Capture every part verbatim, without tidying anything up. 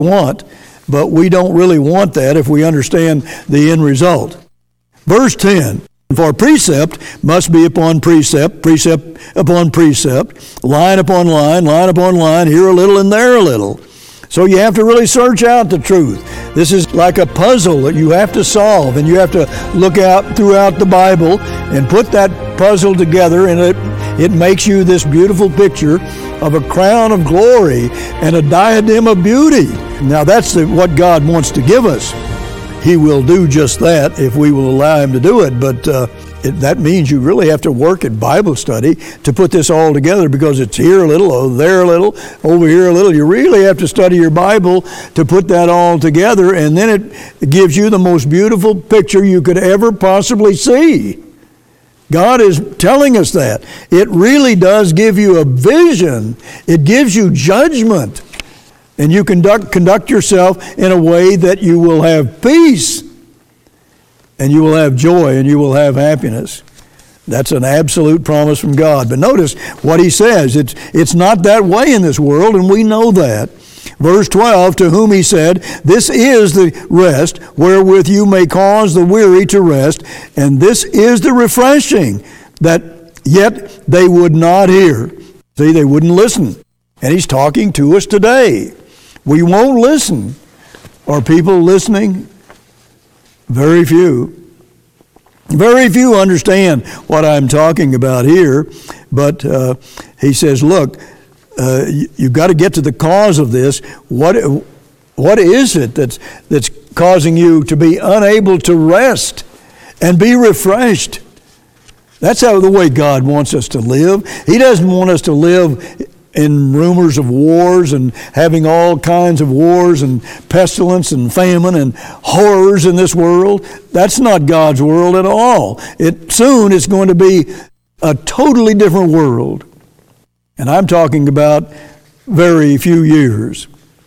want, but we don't really want that if we understand the end result. Verse ten, for precept must be upon precept, precept upon precept, line upon line, line upon line, here a little and there a little. So you have to really search out the truth. This is like a puzzle that you have to solve, and you have to look out throughout the Bible and put that puzzle together, and it, it makes you this beautiful picture of a crown of glory and a diadem of beauty. Now that's the, what God wants to give us. He will do just that if we will allow Him to do it, but uh, it, that means you really have to work at Bible study to put this all together, because it's here a little, over there a little, over here a little. You really have to study your Bible to put that all together, and then it gives you the most beautiful picture you could ever possibly see. God is telling us that. It really does give you a vision. It gives you judgment. And you conduct, conduct yourself in a way that you will have peace, and you will have joy, and you will have happiness. That's an absolute promise from God. But notice what He says. It's, it's not that way in this world, and we know that. Verse twelve, to whom He said, this is the rest wherewith you may cause the weary to rest, and this is the refreshing, that yet they would not hear. See, they wouldn't listen. And He's talking to us today. We won't listen. Are people listening? Very few. Very few understand what I'm talking about here. But uh, He says, look, uh, you, you've got to get to the cause of this. What, what is it that's, that's causing you to be unable to rest and be refreshed? That's how the way God wants us to live. He doesn't want us to live in rumors of wars and having all kinds of wars and pestilence and famine and horrors in this world. That's not God's world at all. It soon is going to be a totally different world. And I'm talking about very few years.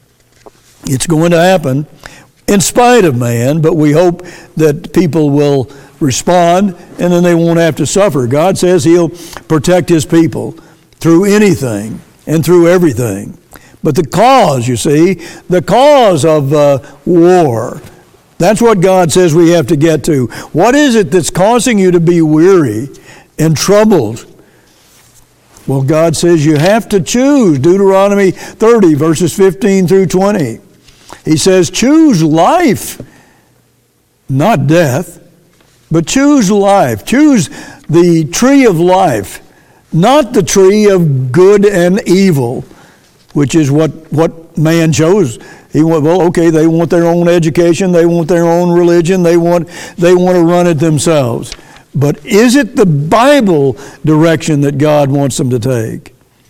It's going to happen in spite of man, but we hope that people will respond, and then they won't have to suffer. God says He'll protect His people through anything and through everything. But the cause, you see, the cause of uh, war, that's what God says we have to get to. What is it that's causing you to be weary and troubled? Well, God says you have to choose. Deuteronomy thirty, verses fifteen through twenty. He says, choose life, not death, but choose life. Choose the tree of life, not the tree of good and evil, which is what, what man chose. He went, well, okay, they want their own education, they want their own religion, they want, they want to run it themselves. But is it the Bible direction that God wants them to take?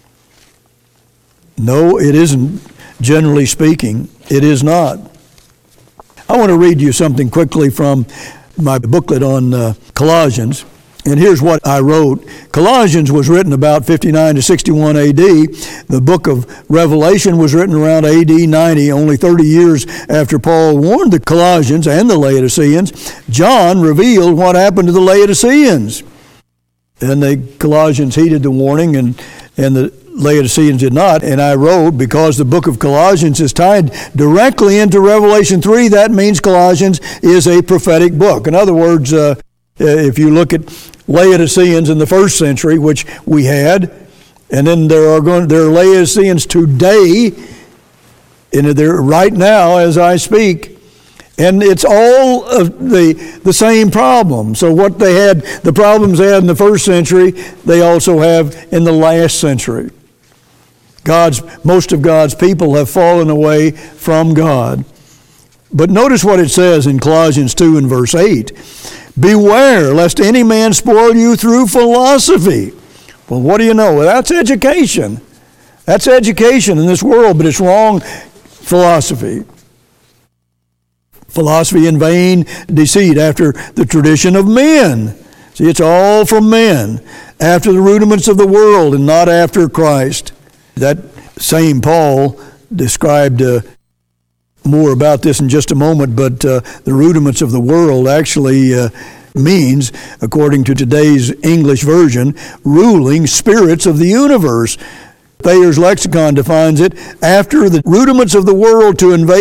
No, it isn't. Generally speaking, it is not. I want to read you something quickly from my booklet on uh, Colossians. And here's what I wrote. Colossians was written about fifty-nine to sixty-one A D. The book of Revelation was written around A D ninety, only thirty years after Paul warned the Colossians and the Laodiceans. John revealed what happened to the Laodiceans. And the Colossians heeded the warning, and, and the Laodiceans did not. And I wrote, because the book of Colossians is tied directly into Revelation three, that means Colossians is a prophetic book. In other words, uh, if you look at Laodiceans in the first century, which we had, and then there are going there are Laodiceans today, and they're right now as I speak, and it's all of the the same problem. So what they had, the problems they had in the first century, they also have in the last century. God's most of God's people have fallen away from God. But notice what it says in Colossians two and verse eight. Beware lest any man spoil you through philosophy. Well, what do you know? Well, that's education. That's education in this world, but it's wrong philosophy. Philosophy in vain deceit, after the tradition of men. See, it's all from men, after the rudiments of the world and not after Christ. That same Paul described uh, more about this in just a moment, but uh, the rudiments of the world actually uh, means, according to today's English version, ruling spirits of the universe. Thayer's lexicon defines it, after the rudiments of the world to invade